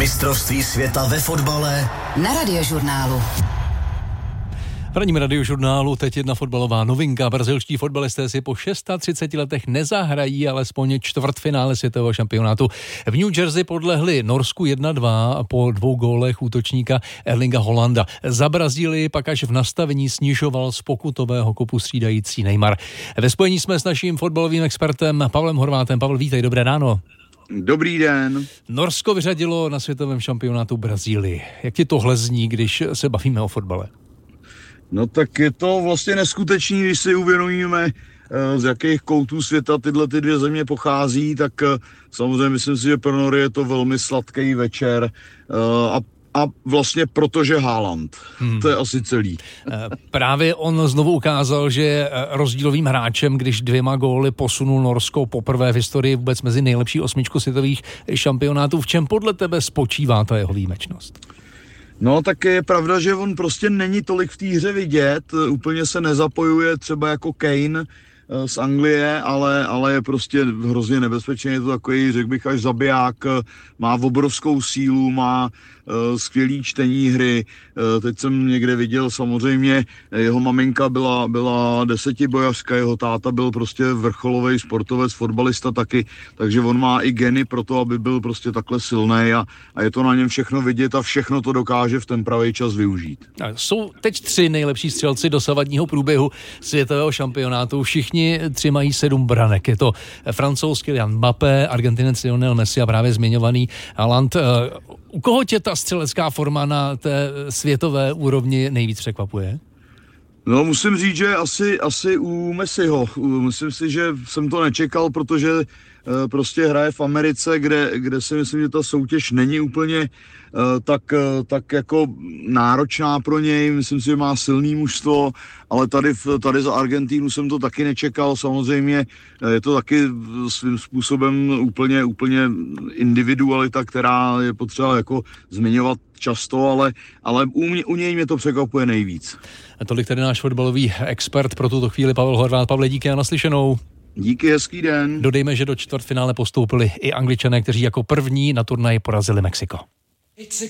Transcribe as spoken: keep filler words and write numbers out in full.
Mistrovství světa ve fotbale na Radiožurnálu. V ranním Radiožurnálu teď jedna fotbalová novinka. Brazilští fotbalisté si po třiceti šesti letech nezahrají alespoň čtvrtfinále světového šampionátu. V New Jersey podlehli Norsku jedna dva po dvou gólech útočníka Erlinga Holanda. Za Brazílii pak až v nastavení snižoval z pokutového kopu střídající Neymar. Ve spojení jsme s naším fotbalovým expertem Pavlem Horvátem. Pavel, vítej, dobré ráno. Dobrý den. Norsko vyřadilo na světovém šampionátu Brazílii. Jak ti tohle zní, když se bavíme o fotbale? No tak je to vlastně neskutečný, když si uvědomíme, z jakých koutů světa tyhle ty dvě země pochází, tak samozřejmě myslím si, že pro Nory je to velmi sladký večer a, a vlastně protože Haaland. Hmm. To je asi celý. Právě on znovu ukázal, že je rozdílovým hráčem, když dvěma góly posunul Norsko poprvé v historii vůbec mezi nejlepší osmičku světových šampionátů. V čem podle tebe spočívá ta jeho výjimečnost? No, tak je pravda, že on prostě není tolik v té hře vidět, úplně se nezapojuje třeba jako Kane z Anglie, ale, ale je prostě hrozně nebezpečný, je to takový, řekl bych, až zabiják, má obrovskou sílu, má uh, skvělý čtení hry. Uh, teď jsem někde viděl, samozřejmě jeho maminka byla, byla desetibojařka, jeho táta byl prostě vrcholový sportovec, fotbalista taky, takže on má i geny pro to, aby byl prostě takhle silný a, a je to na něm všechno vidět a všechno to dokáže v ten pravý čas využít. Jsou teď tři nejlepší střelci dosavadního průběhu světového šampionátu, všichni tři mají sedm branek. Je to francouz Kylian Mbappé, Argentinec Lionel Messi a právě zmiňovaný Haaland. U koho tě ta střelecká forma na té světové úrovni nejvíc překvapuje? No, musím říct, že asi, asi u Messiho. Myslím si, že jsem to nečekal, protože prostě hraje v Americe, kde, kde si myslím, že ta soutěž není úplně tak, tak jako náročná pro něj. Myslím si, že má silný mužstvo, ale tady, tady za Argentínu jsem to taky nečekal. Samozřejmě je to taky svým způsobem úplně, úplně individualita, která je potřeba jako zmiňovat často, ale, ale u, mě, u něj mě to překvapuje nejvíc. A tolik tedy náš fotbalový expert pro tuto chvíli Pavel Horvát. Pavle, díky a naslyšenou. Díky, hezký den. Dodejme, že do čtvrtfinále postoupili i Angličané, kteří jako první na turnaji porazili Mexiko.